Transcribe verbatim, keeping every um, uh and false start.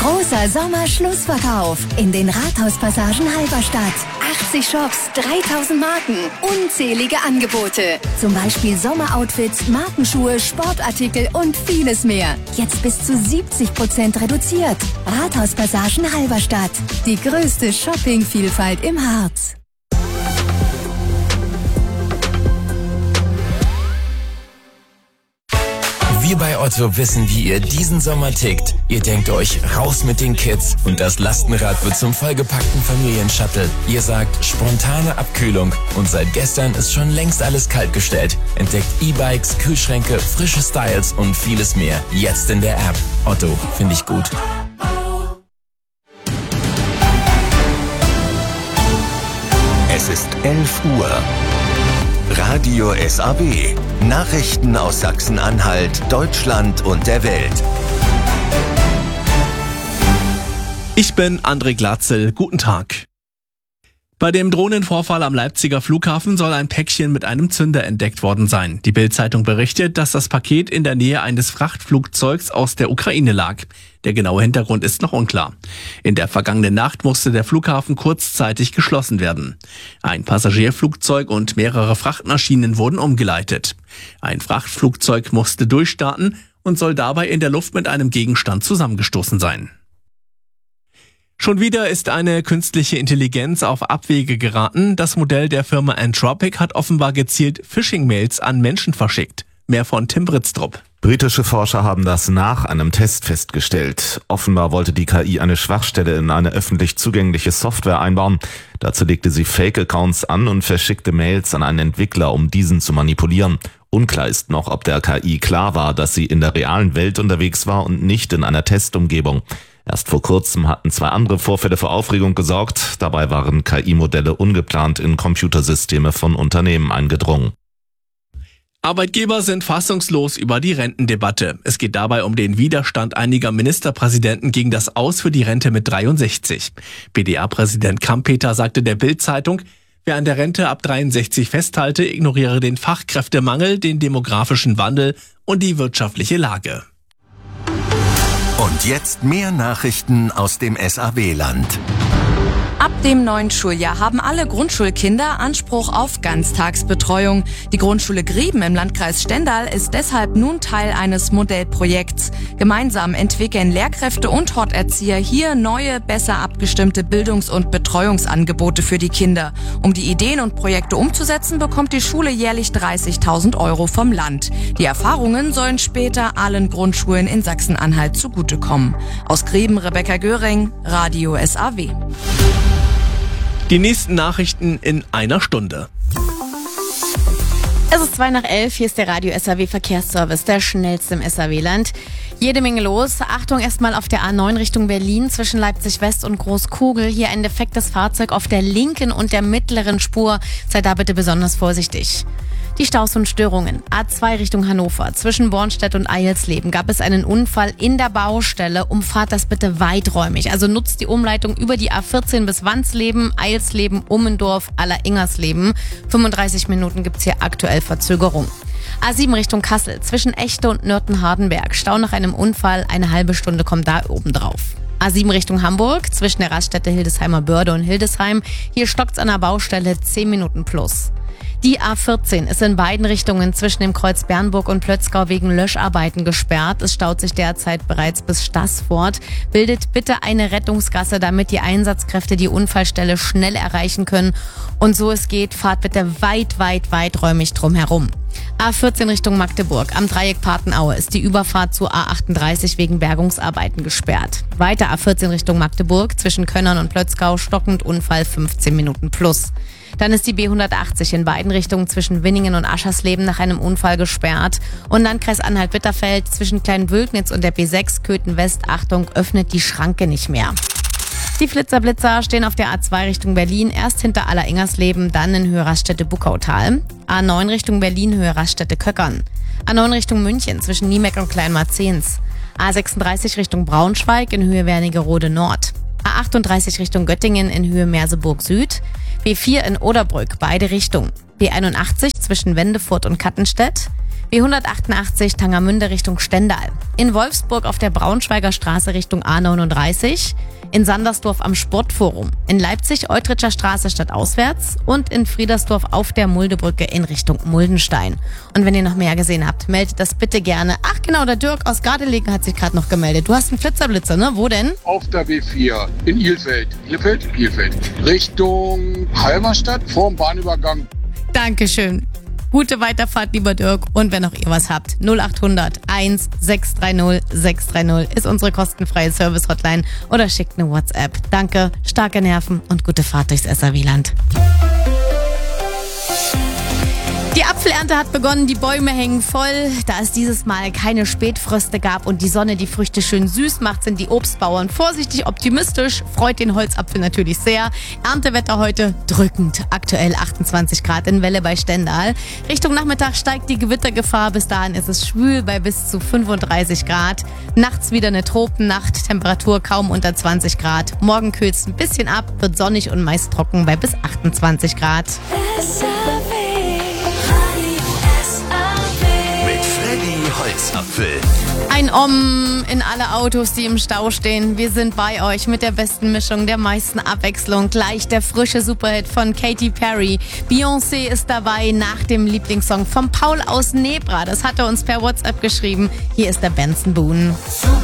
Großer Sommerschlussverkauf in den Rathauspassagen Halberstadt. achtzig Shops, dreitausend Marken, unzählige Angebote. Zum Beispiel Sommeroutfits, Markenschuhe, Sportartikel und vieles mehr. Jetzt bis zu siebzig Prozent reduziert. Rathauspassagen Halberstadt. Die größte Shoppingvielfalt im Harz. Wir bei Otto wissen, wie ihr diesen Sommer tickt. Ihr denkt euch, raus mit den Kids und das Lastenrad wird zum vollgepackten Familienshuttle. Ihr sagt, spontane Abkühlung und seit gestern ist schon längst alles kaltgestellt. Entdeckt E-Bikes, Kühlschränke, frische Styles und vieles mehr. Jetzt in der App. Otto, finde ich gut. Es ist elf Uhr. Radio S A W. Nachrichten aus Sachsen-Anhalt, Deutschland und der Welt. Ich bin André Glatzel. Guten Tag. Bei dem Drohnenvorfall am Leipziger Flughafen soll ein Päckchen mit einem Zünder entdeckt worden sein. Die Bild-Zeitung berichtet, dass das Paket in der Nähe eines Frachtflugzeugs aus der Ukraine lag. Der genaue Hintergrund ist noch unklar. In der vergangenen Nacht musste der Flughafen kurzzeitig geschlossen werden. Ein Passagierflugzeug und mehrere Frachtmaschinen wurden umgeleitet. Ein Frachtflugzeug musste durchstarten und soll dabei in der Luft mit einem Gegenstand zusammengestoßen sein. Schon wieder ist eine künstliche Intelligenz auf Abwege geraten. Das Modell der Firma Anthropic hat offenbar gezielt Phishing-Mails an Menschen verschickt. Mehr von Tim Britztrup. Britische Forscher haben das nach einem Test festgestellt. Offenbar wollte die K I eine Schwachstelle in eine öffentlich zugängliche Software einbauen. Dazu legte sie Fake-Accounts an und verschickte Mails an einen Entwickler, um diesen zu manipulieren. Unklar ist noch, ob der K I klar war, dass sie in der realen Welt unterwegs war und nicht in einer Testumgebung. Erst vor kurzem hatten zwei andere Vorfälle für Aufregung gesorgt. Dabei waren K I-Modelle ungeplant in Computersysteme von Unternehmen eingedrungen. Arbeitgeber sind fassungslos über die Rentendebatte. Es geht dabei um den Widerstand einiger Ministerpräsidenten gegen das Aus für die Rente mit dreiundsechzig. B D A-Präsident Kampeter sagte der Bild-Zeitung, wer an der Rente ab dreiundsechzig festhalte, ignoriere den Fachkräftemangel, den demografischen Wandel und die wirtschaftliche Lage. Und jetzt mehr Nachrichten aus dem S A W-Land. Ab dem neuen Schuljahr haben alle Grundschulkinder Anspruch auf Ganztagsbetreuung. Die Grundschule Grieben im Landkreis Stendal ist deshalb nun Teil eines Modellprojekts. Gemeinsam entwickeln Lehrkräfte und Horterzieher hier neue, besser abgestimmte Bildungs- und Betreuungsangebote für die Kinder. Um die Ideen und Projekte umzusetzen, bekommt die Schule jährlich dreißigtausend Euro vom Land. Die Erfahrungen sollen später allen Grundschulen in Sachsen-Anhalt zugutekommen. Aus Grieben Rebecca Göring, Radio S A W. Die nächsten Nachrichten in einer Stunde. Es ist zwei nach elf, hier ist der Radio S A W Verkehrsservice, der schnellste im S A W-Land. Jede Menge los. Achtung erstmal auf der A neun Richtung Berlin zwischen Leipzig West und Großkugel. Hier ein defektes Fahrzeug auf der linken und der mittleren Spur. Seid da bitte besonders vorsichtig. Die Staus und Störungen. A zwei Richtung Hannover. Zwischen Bornstedt und Eilsleben gab es einen Unfall in der Baustelle. Umfahrt das bitte weiträumig. Also nutzt die Umleitung über die A vierzehn bis Wandsleben, Eilsleben, Ummendorf, Aller-Ingersleben. fünfunddreißig Minuten gibt's hier aktuell Verzögerung. A sieben Richtung Kassel. Zwischen Echte und Nörten-Hardenberg. Stau nach einem Unfall. Eine halbe Stunde kommt da oben drauf. A sieben Richtung Hamburg. Zwischen der Raststätte Hildesheimer Börde und Hildesheim. Hier stockt's an der Baustelle zehn Minuten plus. Die A vierzehn ist in beiden Richtungen zwischen dem Kreuz Bernburg und Plötzgau wegen Löscharbeiten gesperrt. Es staut sich derzeit bereits bis Staßfurt. Bildet bitte eine Rettungsgasse, damit die Einsatzkräfte die Unfallstelle schnell erreichen können. Und so es geht, fahrt bitte weit, weit, weiträumig drum herum. A vierzehn Richtung Magdeburg. Am Dreieck Patenaue ist die Überfahrt zu A achtunddreißig wegen Bergungsarbeiten gesperrt. Weiter A vierzehn Richtung Magdeburg. Zwischen Könnern und Plötzgau stockend Unfall fünfzehn Minuten plus. Dann ist die B hundertachtzig in beiden Richtungen zwischen Winningen und Aschersleben nach einem Unfall gesperrt. Und Landkreis Anhalt-Bitterfeld zwischen Kleinwülknitz und der B sechs Köthen West, Achtung, öffnet die Schranke nicht mehr. Die Flitzer-Blitzer stehen auf der A zwei Richtung Berlin, erst hinter Aller-Ingersleben, dann in Höhe Raststätte-Buckautal. A neun Richtung Berlin, Höhe Raststätte-Köckern. A neun Richtung München zwischen Niemeck und Kleinmarzens. A sechsunddreißig Richtung Braunschweig in Höhe Wernigerode Nord. A achtunddreißig Richtung Göttingen in Höhe Merseburg Süd. B vier in Oderbrück, beide Richtungen. B einundachtzig zwischen Wendefurt und Kattenstedt. B hundertachtundachtzig Tangermünde Richtung Stendal. In Wolfsburg auf der Braunschweiger Straße Richtung A neununddreißig. In Sandersdorf am Sportforum. In Leipzig Eutritscher Straße stadtauswärts und in Friedersdorf auf der Muldebrücke in Richtung Muldenstein. Und wenn ihr noch mehr gesehen habt, meldet das bitte gerne. Ach genau, der Dirk aus Gardelegen hat sich gerade noch gemeldet. Du hast einen Flitzerblitzer, ne? Wo denn? Auf der B vier in Ilfeld. Ilfeld? Ilfeld. Richtung Halberstadt vorm Bahnübergang. Dankeschön. Gute Weiterfahrt, lieber Dirk. Und wenn auch ihr was habt, null acht hundert eins sechs drei null sechs drei null ist unsere kostenfreie Service-Hotline oder schickt eine WhatsApp. Danke, starke Nerven und gute Fahrt durchs S R W-Land. Die Apfelernte hat begonnen, die Bäume hängen voll. Da es dieses Mal keine Spätfröste gab und die Sonne die Früchte schön süß macht, sind die Obstbauern vorsichtig optimistisch. Freut den Holzapfel natürlich sehr. Erntewetter heute drückend. Aktuell achtundzwanzig Grad in Welle bei Stendal. Richtung Nachmittag steigt die Gewittergefahr. Bis dahin ist es schwül bei bis zu fünfunddreißig Grad. Nachts wieder eine Tropennacht. Temperatur kaum unter zwanzig Grad. Morgen kühlt es ein bisschen ab, wird sonnig und meist trocken bei bis achtundzwanzig Grad. Holzapfel. Ein Om in alle Autos, die im Stau stehen. Wir sind bei euch mit der besten Mischung, der meisten Abwechslung. Gleich der frische Superhit von Katy Perry. Beyoncé ist dabei nach dem Lieblingssong von Paul aus Nebra. Das hat er uns per WhatsApp geschrieben. Hier ist der Benson Boone.